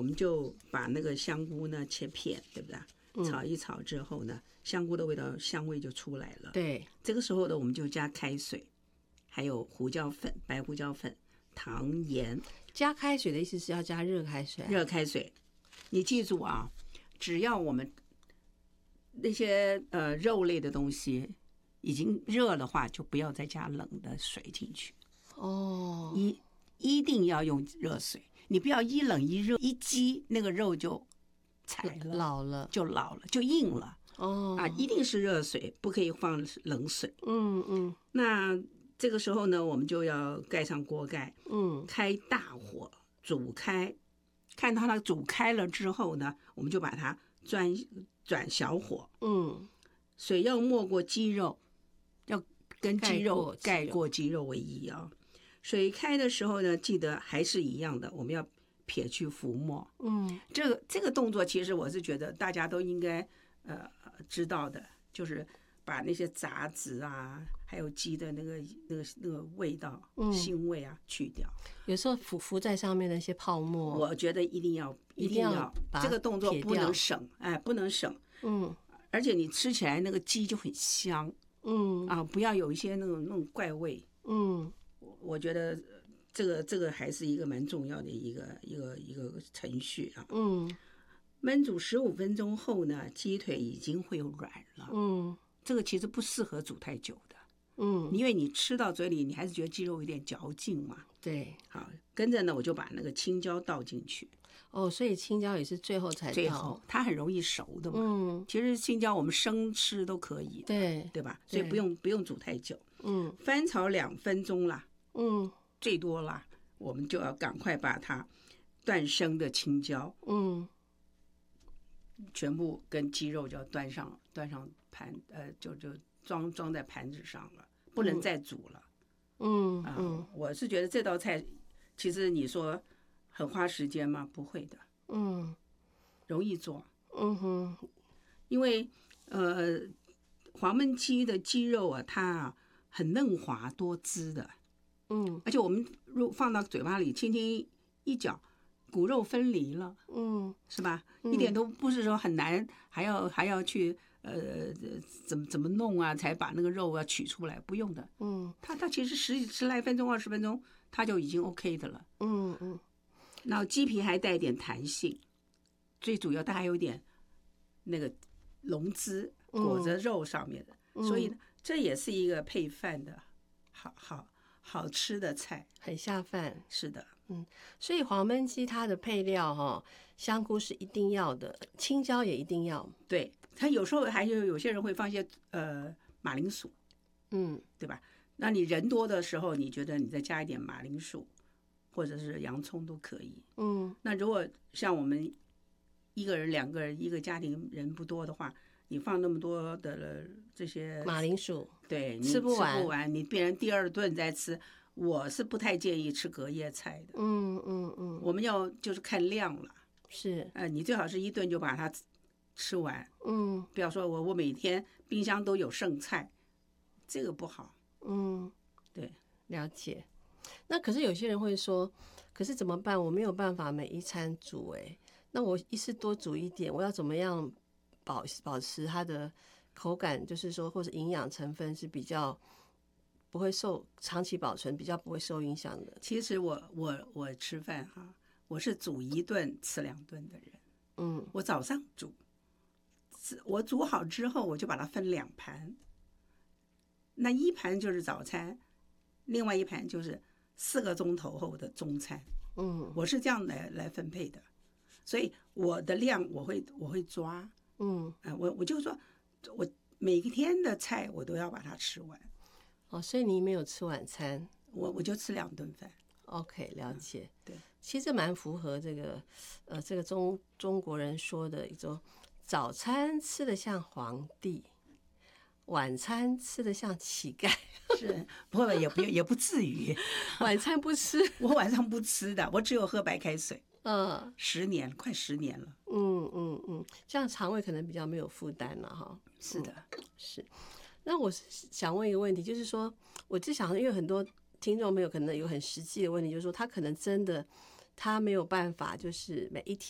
们就把那个香菇呢切片，对不对？炒一炒之后呢，香菇的香味就出来了。 对， 这个时候呢，我们就加开水，还有胡椒粉、白胡椒粉、糖、盐。 加开水的意思是要加热开水？ 热开水，你记住啊，只要我们那些肉类的东西已经热的话，就不要再加冷的水进去。 哦， 一定要用热水，你不要一冷一热一激，那个肉就柴了， 老了， 就硬了。 哦啊，一定是热水，不可以放冷水。 嗯。 那这个时候呢，我们就要盖上锅盖，开大火煮开。看到它煮开了之后呢，我们就把它转小火，水要没过鸡肉，要跟鸡肉盖过鸡肉为宜啊。水开的时候呢，记得还是一样的，我们要撇去浮沫。这个动作其实我是觉得大家都应该知道的，就是把那些杂质啊，还有鸡的那个味道、腥味啊去掉。 有时候浮在上面的一些泡沫， 我觉得一定要这个动作不能省，不能省。而且你吃起来那个鸡就很香。不要有一些那种怪味。我觉得这个还是一个蛮重要的一个程序啊。焖煮15分钟后呢，鸡腿已经会软了。这个其实不适合煮太久的。因为你吃到嘴里，你还是觉得鸡肉有点嚼劲嘛。 对。 好，跟着呢，我就把那个青椒倒进去。 所以青椒也是最后才倒。 最后，它很容易熟的嘛。其实青椒我们生吃都可以。对吧？所以不用煮太久。翻炒2分钟啦。最多啦，我们就要赶快把它断生的青椒。全部跟鸡肉就要端上盘，就装在盘子上了，不能再煮了。我是觉得这道菜，其实你说很花时间吗？不会的。容易做。因为黄焖鸡的鸡肉啊，它很嫩滑多汁的。而且我们放到嘴巴里轻轻一嚼，骨肉分离了。是吧？一点都不是说很难，还要去怎么弄啊，才把那个肉要取出来，不用的。它其实十来分钟、20分钟，它就已经 OK 的了。然后鸡皮还带一点弹性，最主要它还有点那个龙汁裹着肉上面的，所以这也是一个配饭的好吃的菜，很下饭。 是的。 所以黄焖鸡它的配料香菇是一定要的，青椒也一定要。 对，它有时候还有些人会放一些马铃薯。对吧？那你人多的时候，你觉得你再加一点马铃薯或者是洋葱都可以。那如果像我们1个人、2个人，一个家庭人不多的话，你放那么多的这些马铃薯， 对，你吃不完， 你变成第2顿再吃。我是不太建议吃隔夜菜的。我们就是看量了。 是。 你最好是1顿就把它吃完。不要说我每天冰箱都有剩菜，这个不好。对， 了解。那可是有些人会说，可是怎么办？我没有办法每一餐煮。那我一次多煮一点，我要怎么样保持它的口感，就是说或者营养成分是比较不会长期保存，比较不会受影响的。 其实我吃饭我是煮1顿吃2顿的人。我早上煮，我煮好之后我就把它分2盘，那1盘就是早餐，另外1盘就是4个钟头后的中餐。我是这样来分配的，所以我的量我会抓。我就说我每一天的菜我都要把它吃完。 所以你没有吃晚餐？ 我就吃2顿饭。 OK， 了解。 对， 其实蛮符合这个中国人说的一种，早餐吃得像皇帝，晚餐吃得像乞丐。 是，不过也不至于。 晚餐不吃， 我晚上不吃的，我只有喝白开水。10年，快10年了。 这样肠胃可能比较没有负担了哈。 是的， 是。那我想问一个问题，就是说，我就想，因为很多听众朋友可能有很实际的问题，就是说，他可能真的他没有办法，就是每